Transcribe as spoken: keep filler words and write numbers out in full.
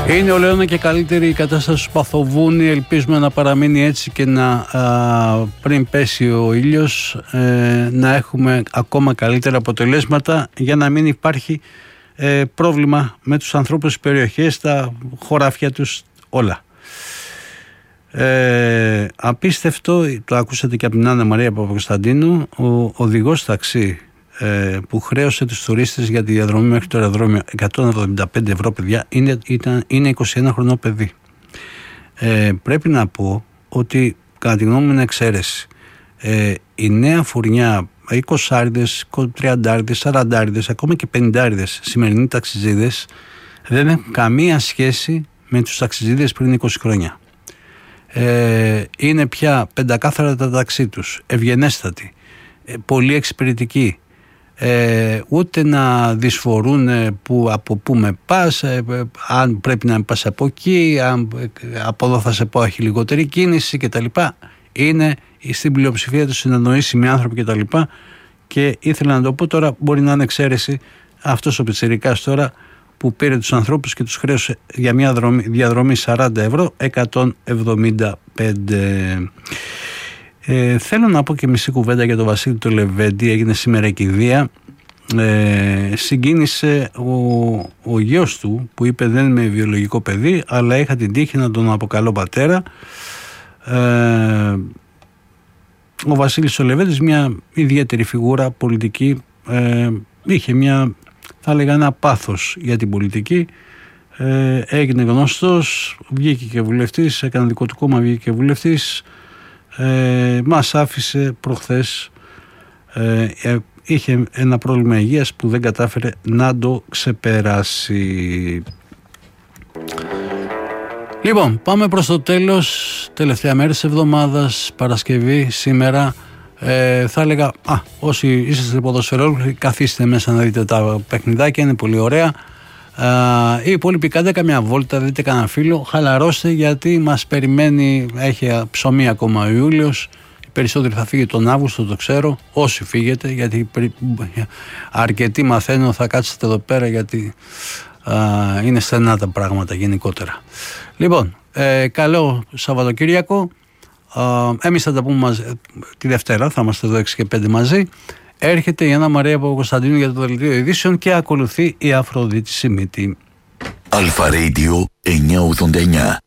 Είναι όλο ένα και καλύτερη η κατάσταση του Παθοβούνι. Ελπίζουμε να παραμείνει έτσι και να α, πριν πέσει ο ήλιος ε, να έχουμε ακόμα καλύτερα αποτελέσματα για να μην υπάρχει ε, πρόβλημα με τους ανθρώπους στις περιοχές, τα χωράφια τους, όλα. Ε, απίστευτο, το ακούσατε και από την Άννα Μαρία Παπακοσταντίνου, ο οδηγός ταξί ε, που χρέωσε τους τουρίστες για τη διαδρομή μέχρι το αεροδρόμιο εκατόν εβδομήντα πέντε ευρώ, παιδιά, είναι, ήταν, είναι είκοσι ένα χρονών παιδί. Ε, πρέπει να πω ότι κατά τη γνώμη μου είναι εξαίρεση. Ε, η νέα φουρνιά, εικοσάριδες, τριαντάριδες, σαραντάριδες, ακόμα και πενηντάριδες σημερινοί ταξιζίδες δεν έχουν καμία σχέση με τους ταξιζίδες πριν είκοσι χρόνια. Ε, είναι πια πεντακάθαρα τα ταξί τους, ευγενέστατοι, ε, πολύ εξυπηρετικοί, ε, ούτε να δυσφορούν ε, που, από πού με πας, ε, ε, αν πρέπει να με πας από εκεί, αν, ε, από εδώ θα σε πω έχει λιγότερη κίνηση κτλ. Είναι στην πλειοψηφία τους συνεννοήσιμοι άνθρωποι κτλ. Και, και ήθελα να το πω τώρα, μπορεί να είναι εξαίρεση αυτός ο πιτσιρικάς τώρα που πήρε τους ανθρώπους και τους χρέωσε για μια δρομή, διαδρομή σαράντα ευρώ, εκατόν εβδομήντα πέντε. Ε, θέλω να πω και μισή κουβέντα για τον Βασίλη το Λεβέντη. Έγινε σήμερα η κηδεία. Ε, συγκίνησε ο, ο γιος του που είπε δεν είμαι βιολογικό παιδί, αλλά είχα την τύχη να τον αποκαλώ πατέρα. Ε, ο Βασίλης ο Λεβέντης, μια ιδιαίτερη φιγούρα πολιτική, ε, είχε μια, θα έλεγα, ένα πάθος για την πολιτική. Ε, έγινε γνωστός, βγήκε και βουλευτής, έκανε δικό του κόμμα, βγήκε και βουλευτής. Ε, μας άφησε προχθές. Ε, ε, είχε ένα πρόβλημα υγείας που δεν κατάφερε να το ξεπεράσει. Λοιπόν, πάμε προς το τέλος. Τελευταία μέρα της εβδομάδας, Παρασκευή, σήμερα. Ε, θα έλεγα, α, όσοι είσαστε ποδοσφαιρόλογοι, καθίστε μέσα να δείτε τα παιχνιδάκια, είναι πολύ ωραία. Ε, οι υπόλοιποι κάντε καμιά βόλτα, δείτε κανένα φίλο, χαλαρώστε, γιατί μας περιμένει, έχει ψωμί ακόμα ο Ιούλιος. Οι περισσότεροι θα φύγει τον Αύγουστο, το ξέρω, όσοι φύγετε, γιατί αρκετοί μαθαίνω θα κάτσετε εδώ πέρα, γιατί α, είναι στενά τα πράγματα γενικότερα. Λοιπόν, ε, καλό Σαββατοκύριακο. Uh, εμείς θα τα πούμε μαζί, τη Δευτέρα, θα είμαστε εδώ έξι και πέντε μαζί. Έρχεται η Άννα Μαρία Παπακοσταντίνου για το δελτίο ειδήσεων και ακολουθεί η Αφροδίτη Σιμίτη. Αλφα Radio εννιακόσια ογδόντα εννιά.